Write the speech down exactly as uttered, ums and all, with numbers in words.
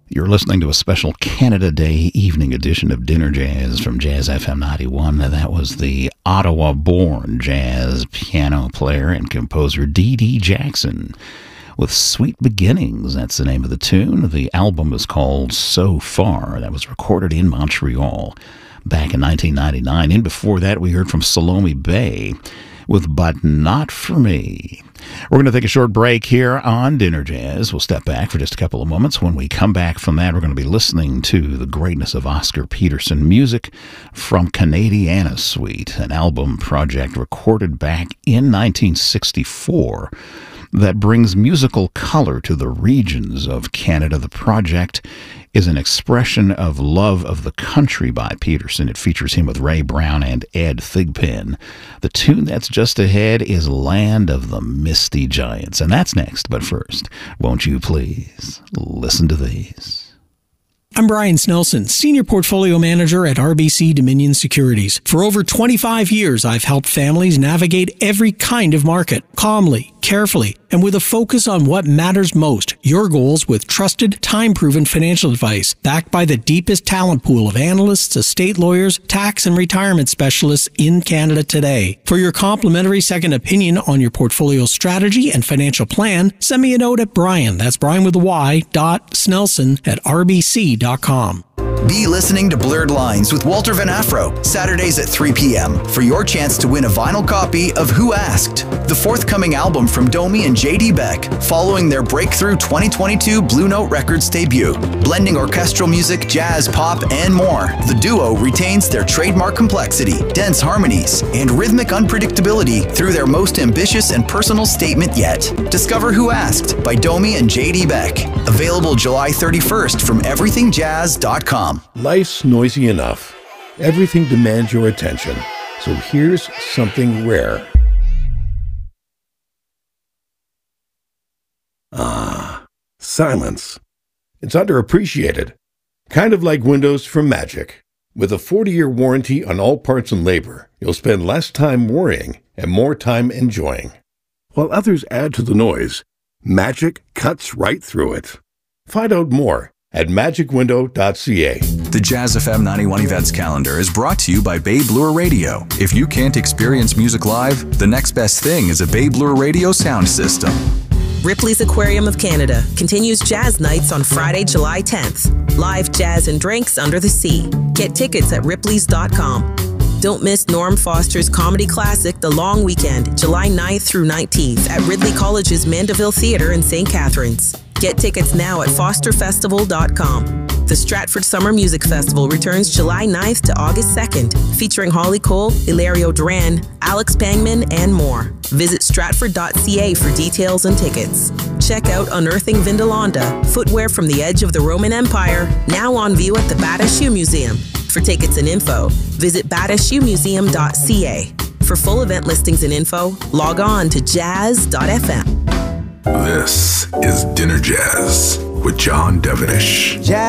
You're listening to a special Canada Day evening edition of Dinner Jazz from Jazz F M ninety-one. That was the Ottawa-born jazz piano player and composer Dee Dee Jackson with Sweet Beginnings. That's the name of the tune. The album is called So Far. That was recorded in Montreal back in nineteen ninety-nine. And before that, we heard from Salome Bay with But Not For Me. We're going to take a short break here on Dinner Jazz. We'll step back for just a couple of moments. When we come back from that, we're going to be listening to the greatness of Oscar Peterson music from Canadiana Suite, an album project recorded back in nineteen sixty-four that brings musical color to the regions of Canada. The project is an expression of love of the country by Peterson. It features him with Ray Brown and Ed Thigpen. The tune that's just ahead is Land of the Misty Giants, and that's next. But first, won't you please listen to these? I'm Brian Snelson, Senior Portfolio Manager at R B C Dominion Securities. For over twenty-five years, I've helped families navigate every kind of market, calmly, carefully, and with a focus on what matters most, your goals with trusted, time-proven financial advice, backed by the deepest talent pool of analysts, estate lawyers, tax and retirement specialists in Canada today. For your complimentary second opinion on your portfolio strategy and financial plan, send me a note at Brian, that's Brian with a Y, dot Snelson at R B C dot com. Be listening to Blurred Lines with Walter Van Afro, Saturdays at three p.m. for your chance to win a vinyl copy of Who Asked, the forthcoming album from Domi and J D Beck, following their breakthrough twenty twenty-two Blue Note Records debut. Blending orchestral music, jazz, pop, and more, the duo retains their trademark complexity, dense harmonies, and rhythmic unpredictability through their most ambitious and personal statement yet. Discover Who Asked by Domi and J D Beck. Available July thirty-first from everything jazz dot com. Life's noisy enough. Everything demands your attention. So here's something rare. Ah, silence. It's underappreciated. Kind of like Windows from Magic. With a forty-year warranty on all parts and labor, you'll spend less time worrying and more time enjoying. While others add to the noise, Magic cuts right through it. Find out more at magic window dot c a. The Jazz F M ninety-one Events Calendar is brought to you by Bay Bloor Radio. If you can't experience music live, the next best thing is a Bay Bloor Radio sound system. Ripley's Aquarium of Canada continues Jazz Nights on Friday, July tenth. Live jazz and drinks under the sea. Get tickets at ripleys dot com. Don't miss Norm Foster's comedy classic, The Long Weekend, July ninth through nineteenth at Ridley College's Mandeville Theatre in Saint Catharines. Get tickets now at foster festival dot com. The Stratford Summer Music Festival returns July ninth to August second, featuring Holly Cole, Hilario Duran, Alex Pangman, and more. Visit stratford dot c a for details and tickets. Check out Unearthing Vindolanda, footwear from the edge of the Roman Empire, now on view at the Bata Shoe Museum. For tickets and info, visit bata shoe museum dot c a. For full event listings and info, log on to jazz dot f m. This is Dinner Jazz with John Devenish.